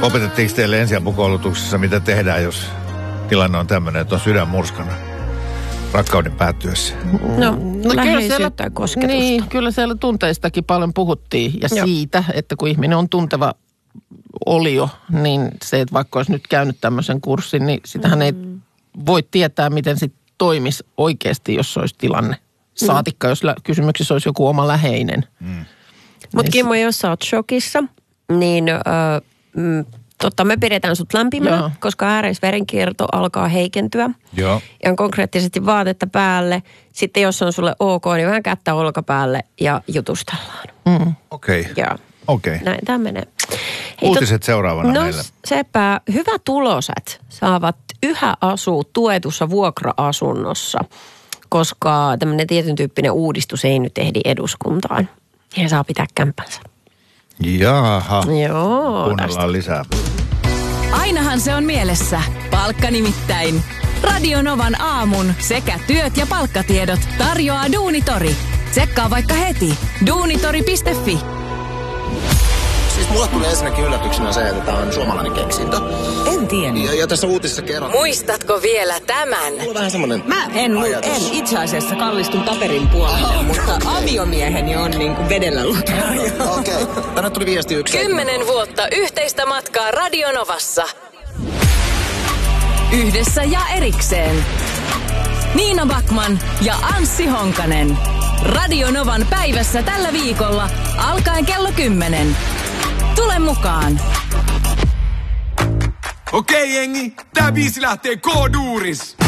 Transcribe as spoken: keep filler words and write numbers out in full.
Opetettiinko teille ensiapukoulutuksessa, mitä tehdään, jos tilanne on tämmöinen, että on sydän murskana rakkauden päättyessä? No, no läheisyyttä ja kosketusta. Niin, kyllä siellä tunteistakin paljon puhuttiin. Ja Joo. siitä, että kun ihminen on tunteva olio, niin se, että vaikka olisi nyt käynyt tämmöisen kurssin, niin sitähän mm. ei voi tietää, miten se toimisi oikeasti, jos olisi tilanne. Saatikka, jos lä- kysymyksessä olisi joku oma läheinen. Mm. Mutta Kimmo, jos sä oot shokissa, niin ö, mm, totta me pidetään sut lämpimänä, Joo. koska ääreisverenkierto alkaa heikentyä. Joo. Ja on konkreettisesti vaatetta päälle. Sitten jos on sulle ok, niin vähän kättä olkapäälle ja jutustellaan. Mm. Okei. Okay. Joo. Okei. Okay. Näin tämä menee. Hei, Uutiset seuraavana no, meillä. Sepä, hyvä tulosat saavat yhä asua tuetussa vuokra-asunnossa, koska tämmöinen tietyn tyyppinen uudistus ei nyt ehdi eduskuntaan. Ja saa pitää kämppänsä. Jaha. Joo. Kuunnellaan lisää. Ainahan se on mielessä. Palkka nimittäin. Radio Novan aamun sekä työt ja palkkatiedot tarjoaa Duunitori. Tsekkaa vaikka heti. duunitori piste fi. Siis mulle tuli ensinnäkin yllätyksenä se, että tämä on suomalainen keksintö. En tiennyt. Ja, ja tässä uutisessa kerrotaan. Muistatko vielä tämän? Mulla on vähän semmoinen Mä en, ajatus. en itse asiassa kallistun paperin puolelle, mutta okei. aviomieheni on niin kuin vedellä luotua. Okei. Okay. Tänne tuli viesti yksi. Kymmenen vuotta yhteistä matkaa Radio Novassa. Yhdessä ja erikseen. Niina Backman ja Anssi Honkanen. Radio Novan päivässä tällä viikolla alkaen kello kymmenen. Tule mukaan. Okei jengi, tää biisi lähtee K-duuris.